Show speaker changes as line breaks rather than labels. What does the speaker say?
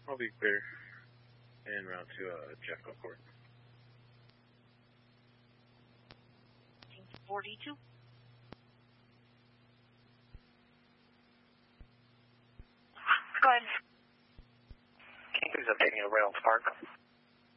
I'll be clear. And round to Jeffco Court.
42. Go ahead.
Can you please update me to Reynolds Park?